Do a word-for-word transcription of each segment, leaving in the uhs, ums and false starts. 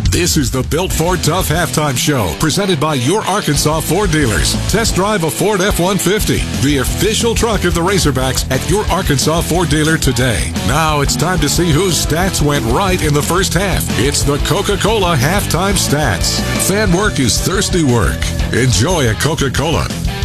This is the Built Ford Tough Halftime Show, presented by your Arkansas Ford dealers. Test drive a Ford F one fifty, the official truck of the Razorbacks, at your Arkansas Ford dealer today. Now it's time to see whose stats went right in the first half. It's the Coca-Cola Halftime Stats. Fan work is thirsty work. Enjoy a Coca-Cola.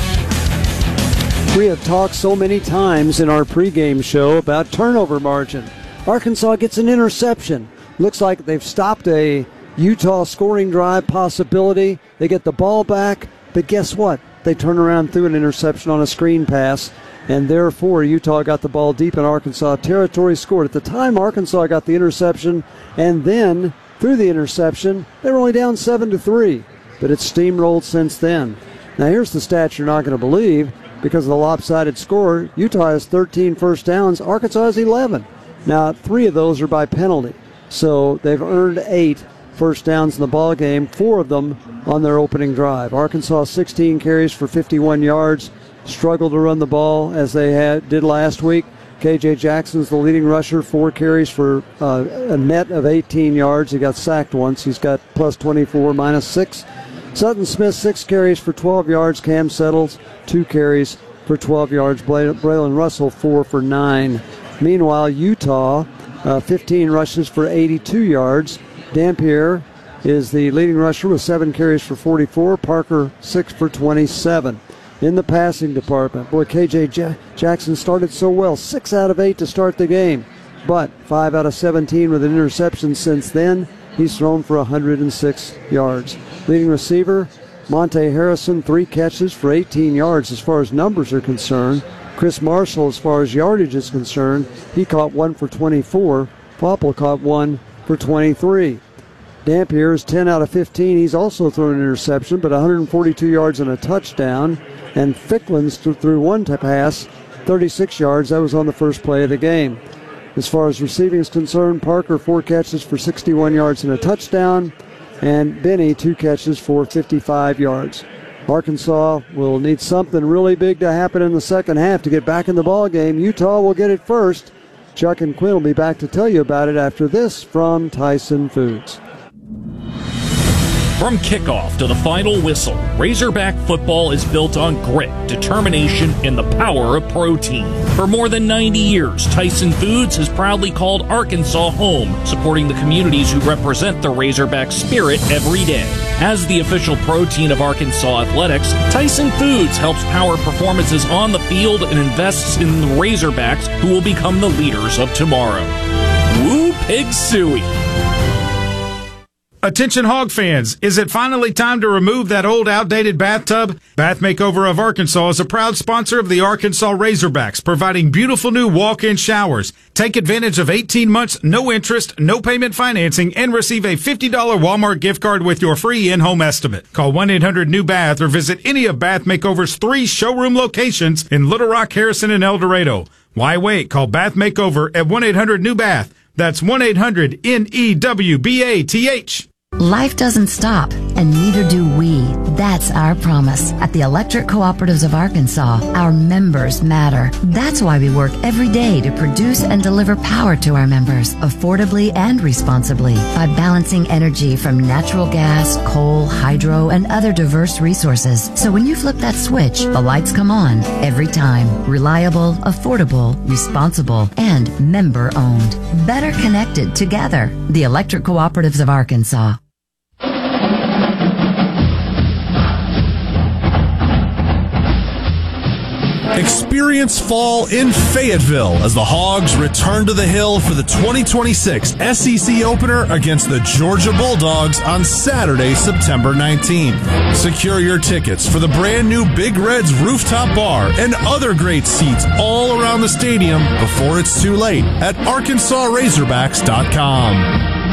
We have talked so many times in our pregame show about turnover margin. Arkansas gets an interception. Looks like they've stopped a Utah scoring drive possibility. They get the ball back, but guess what? They turn around through an interception on a screen pass, and therefore Utah got the ball deep in Arkansas territory, scored. At the time, Arkansas got the interception, and then through the interception, they were only down seven to three, but it's steamrolled since then. Now here's the stat you're not going to believe. Because of the lopsided score, Utah has thirteen first downs, Arkansas has eleven. Now, three of those are by penalty, so they've earned eight first downs in the ball game, four of them on their opening drive. Arkansas sixteen carries for fifty-one yards, struggled to run the ball as they had, did last week. K J Jackson's the leading rusher, four carries for uh, a net of eighteen yards. He got sacked once. He's got plus twenty-four, minus six. Sutton Smith, six carries for twelve yards. Cam Settles, two carries for twelve yards. Braylon Russell, four for nine. Meanwhile, Utah, uh, fifteen rushes for eighty-two yards. Dampier is the leading rusher with seven carries for forty-four. Parker, six for twenty-seven. In the passing department, boy, K J J- Jackson started so well, six out of eight to start the game, but five out of seventeen with an interception since then. He's thrown for one hundred six yards. Leading receiver, Monte Harrison, three catches for eighteen yards as far as numbers are concerned. Chris Marshall, as far as yardage is concerned, he caught one for twenty-four. Popple caught one for twenty-three. Dampier is ten out of fifteen. He's also thrown an interception, but one hundred forty-two yards and a touchdown. And Ficklen's threw one pass, thirty-six yards. That was on the first play of the game. As far as receiving is concerned, Parker, four catches for sixty-one yards and a touchdown. And Benny, two catches for fifty-five yards. Arkansas will need something really big to happen in the second half to get back in the ball game. Utah will get it first. Chuck and Quinn will be back to tell you about it after this from Tyson Foods. From kickoff to the final whistle, Razorback football is built on grit, determination, and the power of protein. For more than ninety years, Tyson Foods has proudly called Arkansas home, supporting the communities who represent the Razorback spirit every day. As the official protein of Arkansas athletics, Tyson Foods helps power performances on the field and invests in the Razorbacks, who will become the leaders of tomorrow. Woo Pig Suey! Attention hog fans, is it finally time to remove that old outdated bathtub? Bath Makeover of Arkansas is a proud sponsor of the Arkansas Razorbacks, providing beautiful new walk-in showers. Take advantage of eighteen months, no interest, no payment financing, and receive a fifty dollars Walmart gift card with your free in-home estimate. Call one eight hundred new bath or visit any of Bath Makeover's three showroom locations in Little Rock, Harrison, and El Dorado. Why wait? Call Bath Makeover at one eight hundred new bath. That's one eight hundred N E W B A T H. Life doesn't stop, and neither do we. That's our promise. At the Electric Cooperatives of Arkansas, our members matter. That's why we work every day to produce and deliver power to our members, affordably and responsibly, by balancing energy from natural gas, coal, hydro, and other diverse resources. So when you flip that switch, the lights come on every time. Reliable, affordable, responsible, and member-owned. Better connected together. The Electric Cooperatives of Arkansas. Experience fall in Fayetteville as the Hogs return to the Hill for the twenty twenty-six S E C opener against the Georgia Bulldogs on Saturday, September nineteenth. Secure your tickets for the brand new Big Red's rooftop bar and other great seats all around the stadium before it's too late at arkansas razorbacks dot com.